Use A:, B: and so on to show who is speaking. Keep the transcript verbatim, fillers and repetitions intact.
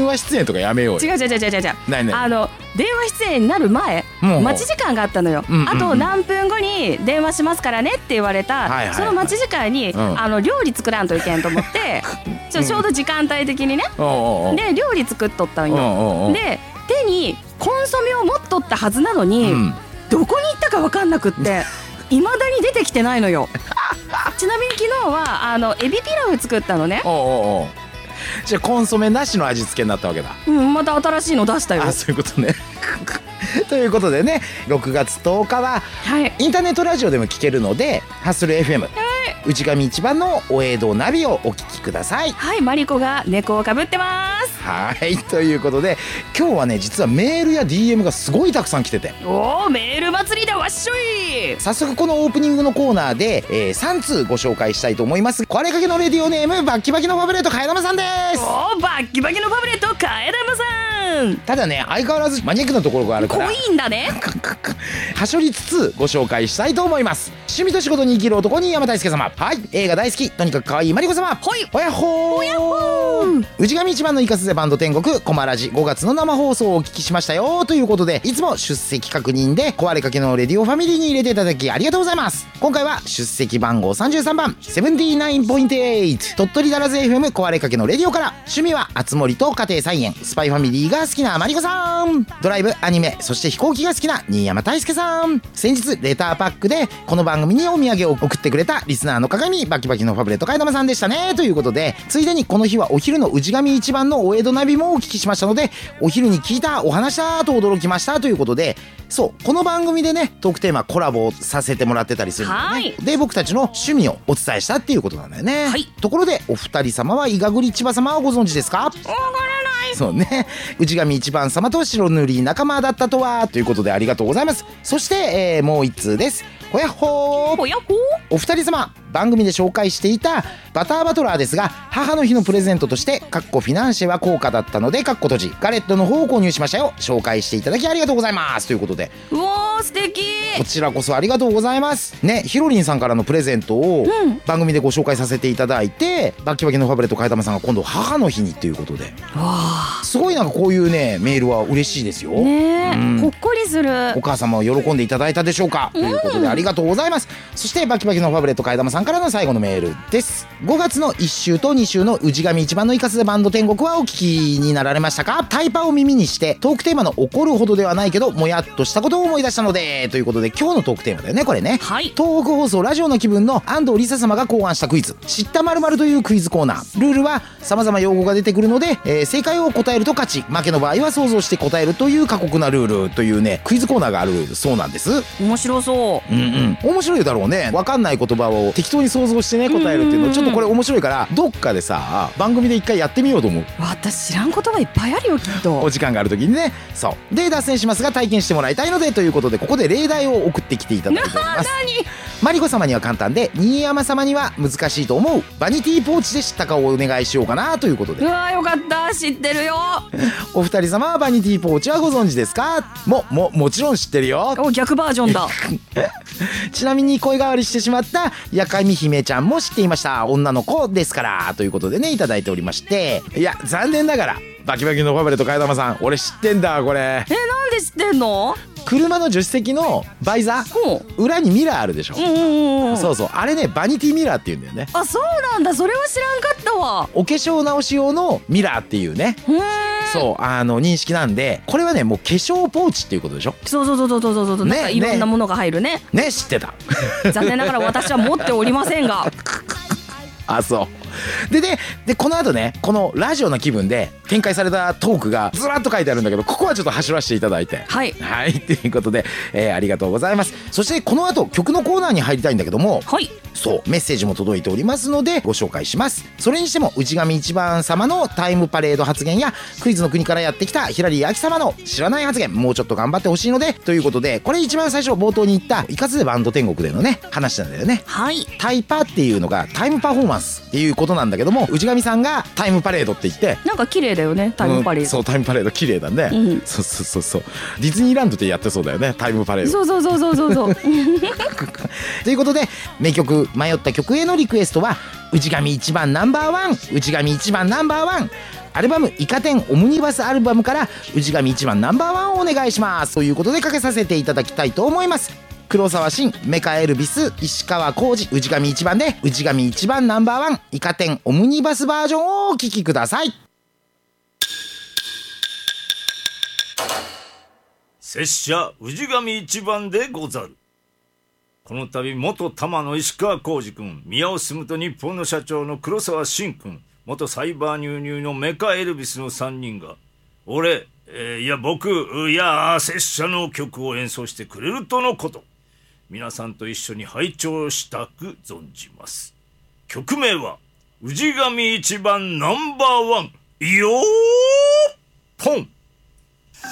A: 話出演とかやめようよ。
B: 違う違う違う違う違う。
A: ないない。
B: あの電話出演になる前、
A: もう
B: 待ち時間があったのよ、
A: うんうんうん、
B: あと何分後に電話しますからねって言われた、
A: はいはいはい、
B: その待ち時間に、うん、あの料理作らんといけんと思ってちょ、ちょうど時間帯的にね、うん、で料理作っとったんよ、うんうん、で手にコンソメを持っとったはずなのに、うん、どこに行ったか分かんなくって未だに出てきてないのよちなみに昨日はあのエビピラフ作ったのね。
A: おうおうおう、じゃあコンソメなしの味付けになったわけだ。
B: うん、また新しいの出したよ。
A: あ、そういうことねということでね、ろくがつとおかは、はい、インターネットラジオでも聞けるので、ハッスル エフエム、はい、内上一番のお江戸ナビをお聞きください。
B: はい、マリコが猫をかぶってます。
A: はい、ということで今日はね、実はメールや ディーエム がすごいたくさん来てて、
B: おー、メール祭りだわっしょい。
A: 早速このオープニングのコーナーで、えー、さん通ご紹介したいと思います。壊れかけのレディオネームバッキバキのファブレット替玉さんです。
B: おー、バッキバキのファブレット替玉さん。
A: ただね、相変わらずマニアックなところがあるから
B: 濃いんだね
A: はしょりつつご紹介したいと思います。趣味と仕事に生きる男に山大輔様。はい、映画大好き、とにかく可愛いマリコ様。
B: ほい、
A: おやっほー、
B: おやっほー。
A: 内上一番のイカスゼバンド天国コマラジごがつの生放送をお聞きしましたよということで、いつも出席確認で壊れかけのレディオファミリーに入れていただきありがとうございます。今回は出席番号さんじゅうさんばん セブンティナインポイントエイト 鳥取だらず エフエム 壊れかけのレディオから。趣味はあつ森と家庭菜園、スパイファミリーが好きなマリコさん、ドライブ、アニメ、そして飛行機が好きな新山大輔さん。先日レターパックでこの番組にお土産を送ってくれたリスナーの鏡バキバキのファブレット替玉さんでしたねということで、ついでにこの日はお昼の内上一番のお江戸ナビもお聞きしましたので、お昼に聞いたお話だと驚きましたということで、そうこの番組でねトークテーマコラボさせてもらってたりするんだよね。はい、で僕たちの趣味をお伝えしたっていうことなんだよね。はい、ところでお二人様は伊賀栗千葉様をご存知ですか？わからない。そうね、内上一番様と白塗り仲間だったとはということでありがとうございます。そして、えー、もう一通です。ほやっほー。
B: ほやっほー。
A: お二人様、番組で紹介していたバターバトラーですが、母の日のプレゼントとしてかっこフィナンシェは高価だったのでかっこ閉じガレットの方を購入しましたよ。紹介していただきありがとうございますということで、
B: うわー素敵。
A: こちらこそありがとうございますね。ひろりんさんからのプレゼントを番組でご紹介させていただいて、うん、バキバキのファブレット替玉さんが今度母の日にということで、わすごいなんかこういうねメールは嬉しいですよ
B: ね、うん、ほっこりする。
A: お母様は喜んでいただいたでしょうか、うん、ということでありがとうございます。そしてバキバキのファブレット替玉さんからの最後のメールです。ごがつのいっ週とに週の内上一番のイカスゼバンド天国はお聞きになられましたか？タイパを耳にしてトークテーマの怒るほどではないけどもやっとしたことを思い出したのでということで、今日のトークテーマだよねこれね。はい、東北放送ラジオの気分の安藤理沙様が考案したクイズ、知った〇〇というクイズコーナー。ルールは様々用語が出てくるので、えー、正解を答えると勝ち、負けの場合は想像して答えるという過酷なルールというねクイズコーナーがあるそうなんです。
B: 面白そう。
A: うんうん、面白いだろうね。分かんない言葉を適当に想像してね答えるっていうのちょっとこれ面白いから、どっかでさ番組で一回やってみようと思う。
B: 私知らん言葉いっぱいあるよきっと。
A: お時間がある時にね。そうで脱線しますが体験してもらいたいのでということで、ここで例題を送ってきていただいております。
B: 何？
A: マリコ様には簡単で新山様には難しいと思うバニティポーチで知ったかをお願いしようかなということで。
B: うわーよかった、知ってるよ。
A: お二人様はバニティポーチはご存知ですか？もももちろん知ってるよ。
B: お逆バージョンだ
A: ちなみに声変わりしてしまったやかみ姫ちゃんも知っていました。女の子ですからということでねいただいておりまして、いや残念ながらバキバキのファブレット替玉さん、俺知ってんだこれ。え、
B: なんで知ってんの？
A: 車の助手席のバイザー裏にミラーあるでしょ。うんうんうん、そうそう、あれねバニティミラーって言うんだよね。
B: あ、そうなんだ。それは知らんかったわ。
A: お化粧直し用のミラーっていうね、そうあの認識なんで、これはねもう化粧ポーチっていうことでしょ。
B: そうそうそうそうそうそうそう、ね、なんかいろんなものが入るね。
A: ね、知ってた。
B: 残念ながら私は持っておりませんが。
A: あ、そうでででこの後ねこのラジオの気分で展開されたトークがずらっと書いてあるんだけど、ここはちょっと走らせていただいて、はいはいということで、えー、ありがとうございます。そしてこの後曲のコーナーに入りたいんだけども、はい、そうメッセージも届いておりますのでご紹介します。それにしても内上一番様のタイムパレード発言やクイズの国からやってきたヒラリー秋様の知らない発言もうちょっと頑張ってほしいのでということで、これ一番最初冒頭に言ったイカズデバンド天国でのね話なんだよね。はい、タイパっていうのがタイムパフォーマンスっていうことなんだけども、内上さんがタイムパレードって言って、
B: なんか綺麗だよね、タイムパレード、
A: うん、そうタイムパレード綺麗だね、うん、そうそうそうそう、ディズニーランドでやってそうだよね、タイムパレード。
B: そうそうそうそうそうそう
A: ということで、名曲迷った曲へのリクエストは内神一番ナンバーワン、内神一番ナンバーワン、アルバムイカ天オムニバスアルバムから内神一番ナンバーワンをお願いしますということでかけさせていただきたいと思います。黒沢慎、メカエルビス、石川浩二、内神一番で内神一番ナンバーワン、イカ天オムニバスバージョンをお聴きください。
C: 拙者氏神一番でござる。この度元玉の石川浩二君、宮尾住と日本の社長の黒沢慎君、元サイバーニューニューのメカエルビスのさんにんが俺、えー、いや僕いや拙者の曲を演奏してくれるとのこと。皆さんと一緒に拝聴したく存じます。曲名は氏神一番ナンバーワン、よーポン。